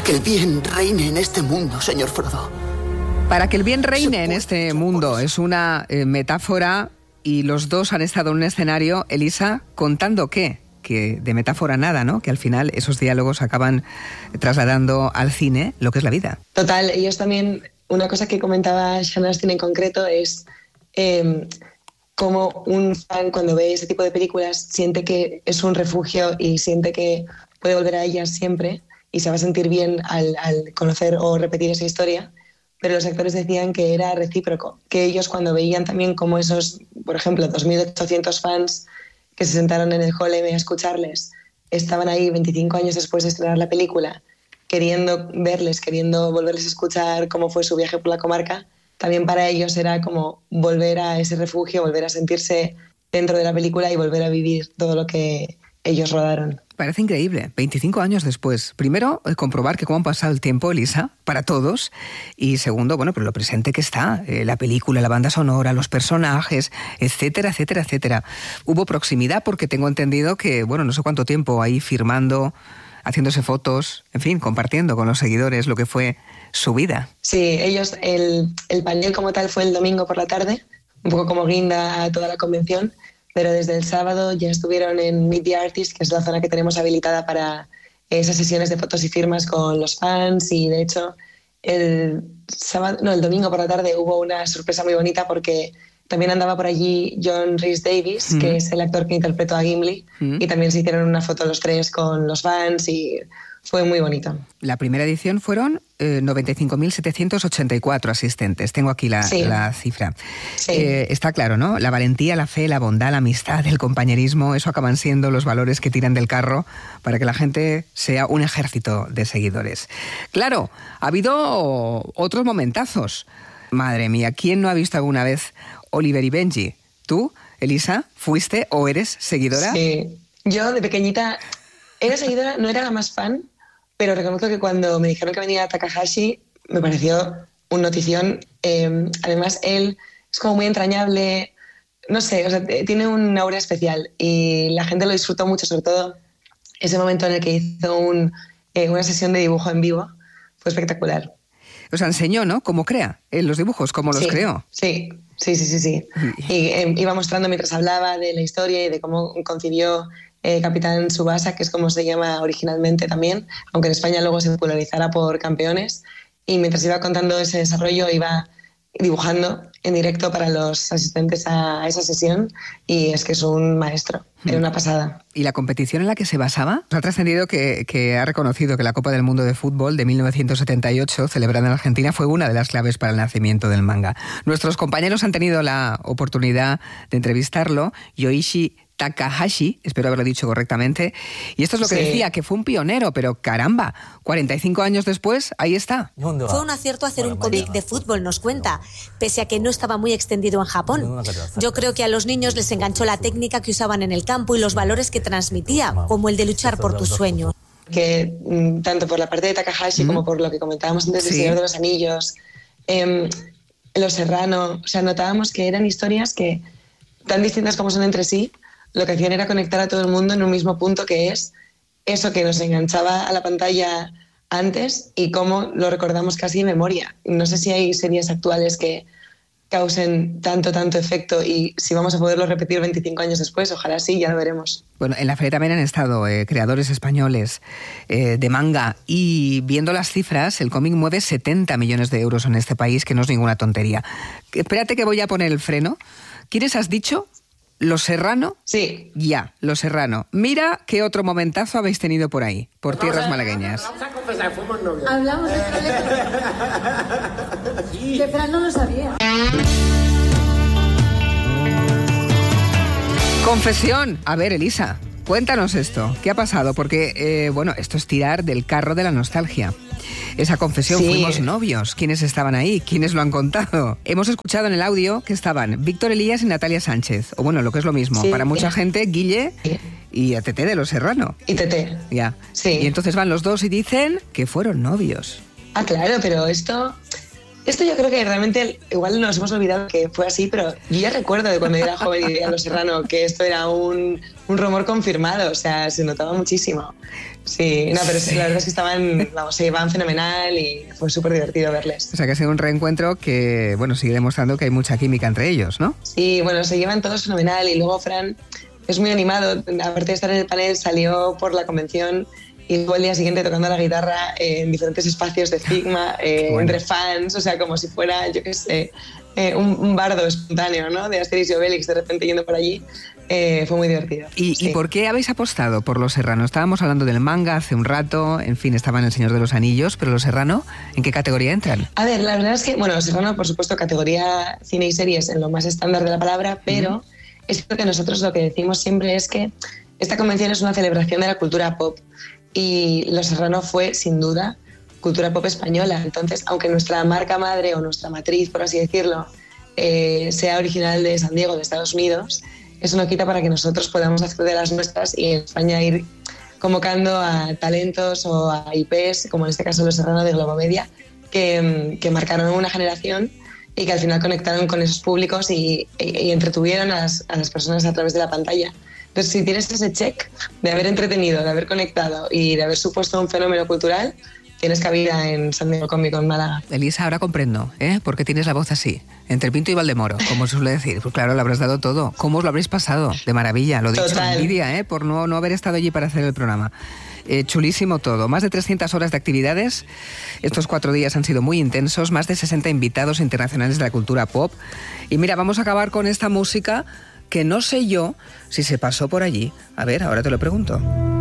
que el bien reine en este mundo, señor Frodo. Para que el bien reine en este mundo es una metáfora, y los dos han estado en un escenario, Elisa, contando ¿qué? Que de metáfora nada, ¿no? Que al final esos diálogos acaban trasladando al cine lo que es la vida. Total, ellos también, una cosa que comentaba Sean Astin en concreto es cómo un fan cuando ve ese tipo de películas siente que es un refugio y siente que puede volver a ellas siempre y se va a sentir bien al conocer o repetir esa historia. Pero los actores decían que era recíproco, que ellos cuando veían también como esos, por ejemplo, 2.800 fans que se sentaron en el Hall M a escucharles, estaban ahí 25 años después de estrenar la película, queriendo verles, queriendo volverles a escuchar cómo fue su viaje por la comarca, también para ellos era como volver a ese refugio, volver a sentirse dentro de la película y volver a vivir todo lo que ellos rodaron. Parece increíble, 25 años después. Primero, comprobar que cómo ha pasado el tiempo, Elisa, para todos. Y segundo, bueno, pero lo presente que está, la película, la banda sonora, los personajes, etcétera, etcétera, etcétera. Hubo proximidad porque tengo entendido que, bueno, no sé cuánto tiempo ahí firmando, haciéndose fotos, en fin, compartiendo con los seguidores lo que fue su vida. Sí, ellos, el panel como tal fue el domingo por la tarde, un poco como guinda a toda la convención, pero desde el sábado ya estuvieron en Meet the Artist, que es la zona que tenemos habilitada para esas sesiones de fotos y firmas con los fans, y de hecho el domingo por la tarde hubo una sorpresa muy bonita porque también andaba por allí John Rhys Davies, que es el actor que interpretó a Gimli, y también se hicieron una foto los tres con los fans y fue muy bonito. La primera edición fueron 95.784 asistentes. Tengo aquí la cifra. Sí. Está claro, ¿no? La valentía, la fe, la bondad, la amistad, el compañerismo, eso acaban siendo los valores que tiran del carro para que la gente sea un ejército de seguidores. Claro, ha habido otros momentazos. Madre mía, ¿quién no ha visto alguna vez Oliver y Benji? ¿Tú, Elisa, fuiste o eres seguidora? Sí, yo de pequeñita era seguidora, no era la más fan, pero reconozco que cuando me dijeron que venía Takahashi me pareció un notición. Además, él es como muy entrañable, no sé, o sea, tiene un aura especial y la gente lo disfrutó mucho, sobre todo ese momento en el que hizo una sesión de dibujo en vivo. Fue espectacular. Os enseñó, ¿no? Cómo crea los dibujos, cómo los creó. Sí. Y iba mostrando mientras hablaba de la historia y de cómo concibió Capitán Tsubasa, que es como se llama originalmente también, aunque en España luego se popularizara por Campeones. Y mientras iba contando ese desarrollo, iba dibujando en directo para los asistentes a esa sesión, y es que es un maestro, era una pasada. ¿Y la competición en la que se basaba? Ha trascendido que ha reconocido que la Copa del Mundo de Fútbol de 1978, celebrada en Argentina, fue una de las claves para el nacimiento del manga. Nuestros compañeros han tenido la oportunidad de entrevistarlo, Yoichi Takahashi, espero haberlo dicho correctamente, y esto es lo que decía, que fue un pionero, pero caramba, 45 años después, ahí está. Fue un acierto hacer un cómic de fútbol, nos cuenta, pese a que no estaba muy extendido en Japón. Yo creo que a los niños les enganchó la técnica que usaban en el campo y los valores que transmitía, como el de luchar por tus sueños. Que tanto por la parte de Takahashi como por lo que comentábamos antes del Señor de los Anillos, Los Serrano, o sea, notábamos que eran historias que, tan distintas como son entre sí, lo que hacían era conectar a todo el mundo en un mismo punto, que es eso que nos enganchaba a la pantalla antes y cómo lo recordamos casi de memoria. No sé si hay series actuales que causen tanto efecto y si vamos a poderlo repetir 25 años después, ojalá sí, ya lo veremos. Bueno, en la feria también han estado creadores españoles de manga, y viendo las cifras, el cómic mueve 70 millones de euros en este país, que no es ninguna tontería. Espérate que voy a poner el freno. ¿Quiénes has dicho? ¿Los Serrano? Sí. Ya, Los Serrano. Mira qué otro momentazo habéis tenido por ahí, por tierras malagueñas. Vamos a confesar, fuimos novios. Hablamos de Sí. que Fran no lo sabía. Confesión. A ver, Elisa, cuéntanos esto. ¿Qué ha pasado? Porque, bueno, esto es tirar del carro de la nostalgia. Esa confesión, fuimos novios. ¿Quiénes estaban ahí? ¿Quiénes lo han contado? Hemos escuchado en el audio que estaban Víctor Elías y Natalia Sánchez. O bueno, lo que es lo mismo. Para mucha gente, Guille y a Tete de Los Serrano. Y Tete. Ya. Sí. Y entonces van los dos y dicen que fueron novios. Ah, claro, pero esto yo creo que realmente igual nos hemos olvidado que fue así, pero yo ya recuerdo de cuando era joven y veía a Los Serrano que esto era un rumor confirmado, o sea, se notaba muchísimo. Sí, no, pero la verdad es que se llevaban fenomenal y fue súper divertido verles. O sea que ha sido un reencuentro que, bueno, sigue demostrando que hay mucha química entre ellos, ¿no? Sí, bueno, se llevan todos fenomenal y luego Fran es muy animado, aparte de estar en el panel salió por la convención y luego el día siguiente tocando la guitarra en diferentes espacios de Figma, bueno, entre fans, o sea, como si fuera, yo qué sé, un bardo espontáneo, ¿no? De Asterix y Obelix de repente yendo por allí. Fue muy divertido. ¿Y por qué habéis apostado por Los Serrano? Estábamos hablando del manga hace un rato, en fin, estaba en El Señor de los Anillos, pero Los Serrano, ¿en qué categoría entran? A ver, la verdad es que, bueno, Los Serrano, por supuesto, categoría cine y series en lo más estándar de la palabra, pero es cierto que nosotros lo que decimos siempre es que esta convención es una celebración de la cultura pop y Los Serrano fue, sin duda, cultura pop española. Entonces, aunque nuestra marca madre o nuestra matriz, por así decirlo, sea original de San Diego, de Estados Unidos, eso no quita para que nosotros podamos hacer de las nuestras y en España ir convocando a talentos o a IPs, como en este caso Los Serrano de Globomedia, que marcaron una generación y que al final conectaron con esos públicos y entretuvieron a las personas a través de la pantalla. Entonces, si tienes ese check de haber entretenido, de haber conectado y de haber supuesto un fenómeno cultural, tienes cabida en San Diego Comic Con Málaga. Elisa, ahora comprendo, ¿por qué tienes la voz así? Entre Pinto y Valdemoro, como se suele decir. Pues claro, le habrás dado todo. ¿Cómo os lo habréis pasado? De maravilla, lo dicho, envidia, por no haber estado allí para hacer el programa. Chulísimo todo. Más de 300 horas de actividades. Estos 4 días han sido muy intensos. Más de 60 invitados internacionales de la cultura pop. Y mira, vamos a acabar con esta música que no sé yo si se pasó por allí. A ver, ahora te lo pregunto.